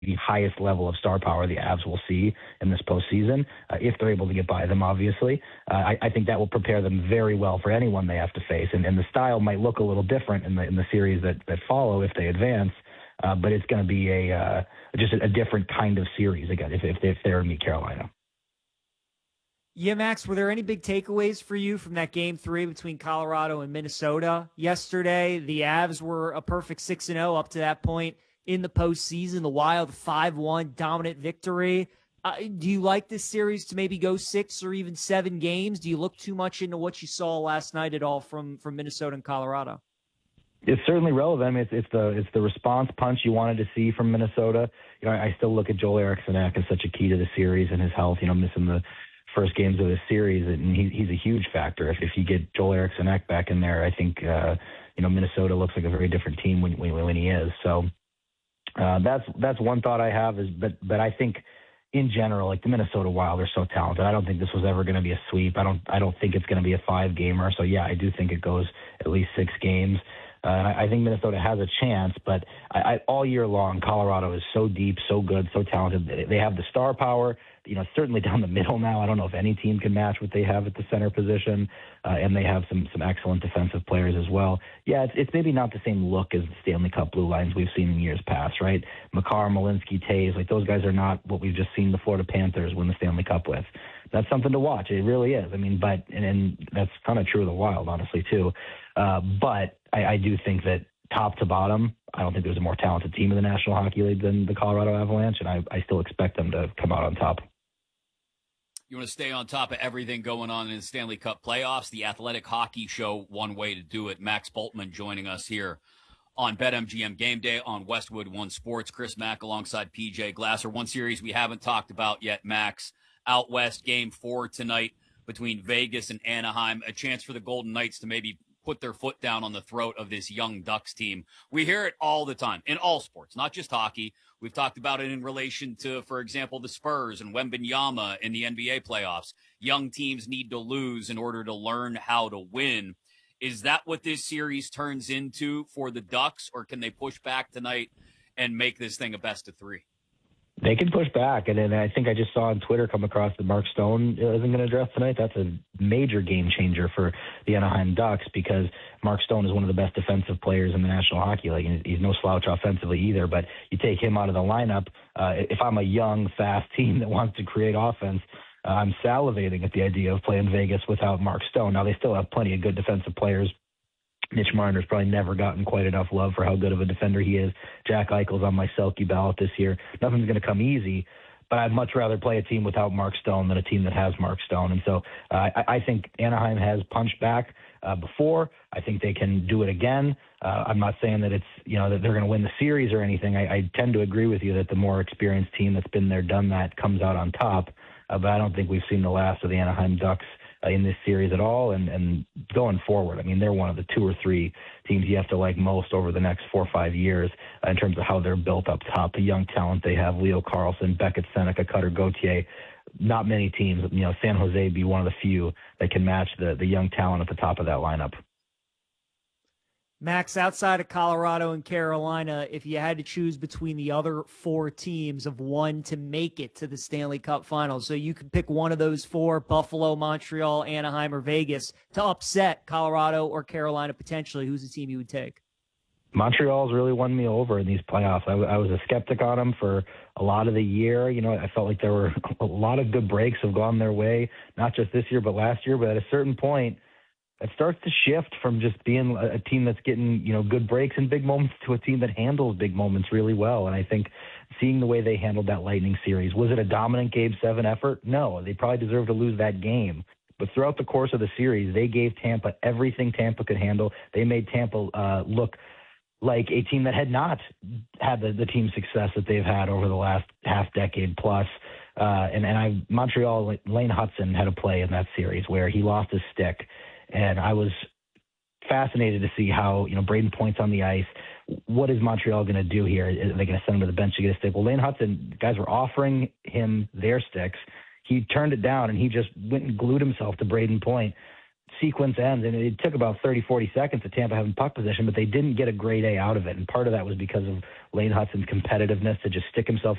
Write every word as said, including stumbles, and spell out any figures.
the highest level of star power the Avs will see in this postseason, uh, if they're able to get by them, obviously. Uh, I, I think that will prepare them very well for anyone they have to face. And, and the style might look a little different in the in the series that, that follow if they advance, uh, but it's going to be a uh, just a, a different kind of series, again, if, if, if they're to meet Carolina. Yeah, Max, were there any big takeaways for you from that game three between Colorado and Minnesota yesterday? The Avs were a perfect six and oh up to that point in the postseason. The Wild five one dominant victory. Uh, do you like this series to maybe go six or even seven games? Do you look too much into what you saw last night at all from, from Minnesota and Colorado? It's certainly relevant. I mean, it's, it's the it's the response punch you wanted to see from Minnesota. You know, I, I still look at Joel Eriksson Ek as such a key to the series and his health. You know, missing the first games of this series, and he, he's a huge factor. If, if you get Joel Eriksson Ek back in there, I think uh, you know Minnesota looks like a very different team when when, when he is. So uh, that's that's one thought I have. Is but but I think in general, like the Minnesota Wild are so talented. I don't think this was ever going to be a sweep. I don't I don't think it's going to be a five gamer. So yeah, I do think it goes at least six games. Uh, and I, I think Minnesota has a chance, but I, I, all year long, Colorado is so deep, so good, so talented. They, they have the star power, you know, certainly down the middle now. I don't know if any team can match what they have at the center position, uh, and they have some some excellent defensive players as well. Yeah, it's, it's maybe not the same look as the Stanley Cup blue lines we've seen in years past, right? Makar, Malinsky, Taves, like those guys are not what we've just seen the Florida Panthers win the Stanley Cup with. That's something to watch. It really is. I mean, but and, and that's kind of true of the Wild, honestly, too. Uh, but I, I do think that top to bottom, I don't think there's a more talented team in the National Hockey League than the Colorado Avalanche, and I, I still expect them to come out on top. You want to stay on top of everything going on in the Stanley Cup playoffs? The Athletic Hockey Show, one way to do it. Max Bultman joining us here on BetMGM Game Day on Westwood One Sports. Chris Mack alongside P J Glasser. One series we haven't talked about yet, Max. Out West, game four tonight between Vegas and Anaheim. A chance for the Golden Knights to maybe put their foot down on the throat of this young Ducks team. We hear it all the time in all sports, not just hockey. We've talked about it in relation to, for example, the Spurs and Wembanyama in the N B A playoffs. Young teams need to lose in order to learn how to win. Is that what this series turns into for the Ducks, or can they push back tonight and make this thing a best of three? They can push back, and then I think I just saw on Twitter come across that Mark Stone isn't going to dress tonight. That's a major game changer for the Anaheim Ducks because Mark Stone is one of the best defensive players in the National Hockey League, and he's no slouch offensively either. But you take him out of the lineup, uh, if I'm a young, fast team that wants to create offense, uh, I'm salivating at the idea of playing Vegas without Mark Stone. Now, they still have plenty of good defensive players. Mitch Marner's probably never gotten quite enough love for how good of a defender he is. Jack Eichel's on my Selke ballot this year. Nothing's going to come easy, but I'd much rather play a team without Mark Stone than a team that has Mark Stone. And so uh, I, I think Anaheim has punched back uh, before. I think they can do it again. Uh, I'm not saying that it's, you know, that they're going to win the series or anything. I, I tend to agree with you that the more experienced team that's been there, done that, comes out on top. Uh, but I don't think we've seen the last of the Anaheim Ducks Uh, in this series at all, and, and going forward, I mean, they're one of the two or three teams you have to like most over the next four or five years uh, in terms of how they're built up top, the young talent they have, Leo Carlson, Beckett, Seneca, Cutter, Gauthier. Not many teams, you know, San Jose be one of the few that can match the, the young talent at the top of that lineup. Max, outside of Colorado and Carolina, if you had to choose between the other four teams of one to make it to the Stanley Cup Finals, so you could pick one of those four, Buffalo, Montreal, Anaheim, or Vegas, to upset Colorado or Carolina potentially, who's the team you would take? Montreal's really won me over in these playoffs. I, I was a skeptic on them for a lot of the year. You know, I felt like there were a lot of good breaks have gone their way, not just this year but last year, but at a certain point, it starts to shift from just being a team that's getting, you know, good breaks and big moments to a team that handles big moments really well. And I think seeing the way they handled that Lightning series, was it a dominant Game seven effort? No, they probably deserved to lose that game. But throughout the course of the series, they gave Tampa everything Tampa could handle. They made Tampa uh, look like a team that had not had the, the team success that they've had over the last half decade plus. Uh, and, and I, Montreal, Lane Hudson had a play in that series where he lost his stick. And I was fascinated to see how, you know, Braden Point's on the ice. What is Montreal going to do here? Are they going to send him to the bench to get a stick? Well, Lane Hudson, guys were offering him their sticks. He turned it down, and he just went and glued himself to Braden Point. sequence ends, and it took about thirty, forty seconds of Tampa having puck possession, but they didn't get a great A out of it. And part of that was because of Lane Hutson's competitiveness to just stick himself